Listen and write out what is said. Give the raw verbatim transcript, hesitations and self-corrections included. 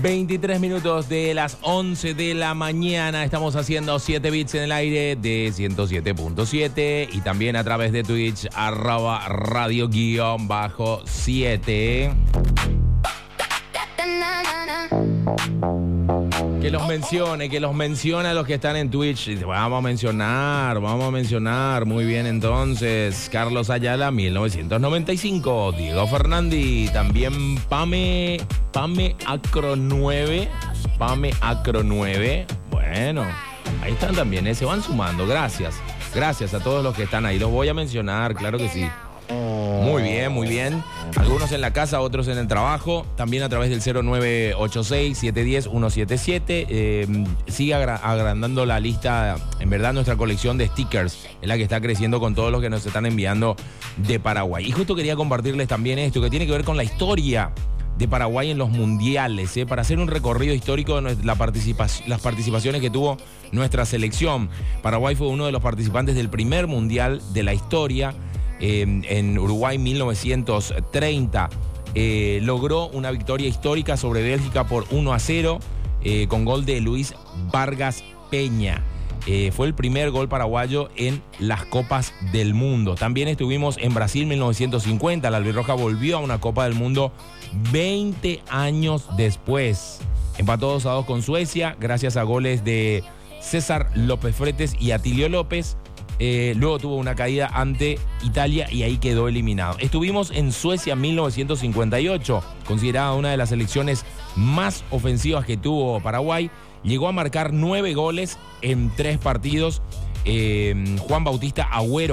veintitrés minutos de las once de la mañana. Estamos haciendo siete bits en el aire de ciento siete punto siete y también a través de Twitch, arroba radio guión bajo siete. Que los mencione, que los mencione a los que están en Twitch. Vamos a mencionar, vamos a mencionar. Muy bien, entonces. Carlos Ayala, mil novecientos noventa y cinco. Diego Fernández. También Pame, Pame Acro nueve. Pame Acro nueve. Bueno, ahí están también, ¿eh? Se van sumando. Gracias. Gracias a todos los que están ahí. Los voy a mencionar, claro que sí. Muy bien, muy bien. Algunos en la casa, otros en el trabajo. También a través del cero nueve ocho seis, siete uno cero, uno siete siete. Eh, sigue agra- agrandando la lista. En verdad, nuestra colección de stickers es la que está creciendo con todos los que nos están enviando de Paraguay. Y justo quería compartirles también esto, que tiene que ver con la historia de Paraguay en los mundiales, ¿eh? Para hacer un recorrido histórico de la participa- las participaciones que tuvo nuestra selección. Paraguay fue uno de los participantes del primer mundial de la historia. Eh, en Uruguay mil novecientos treinta eh, logró una victoria histórica sobre Bélgica por uno a cero eh, con gol de Luis Vargas Peña. Eh, fue el primer gol paraguayo en las Copas del Mundo. También estuvimos en Brasil mil novecientos cincuenta. La albirroja volvió a una Copa del Mundo veinte años después. Empató dos a dos con Suecia gracias a goles de César López Fretes y Atilio López. Eh, luego tuvo una caída ante Italia y ahí quedó eliminado. Estuvimos en Suecia mil novecientos cincuenta y ocho, considerada una de las selecciones más ofensivas que tuvo Paraguay. Llegó a marcar nueve goles en tres partidos. Eh, Juan Bautista Agüero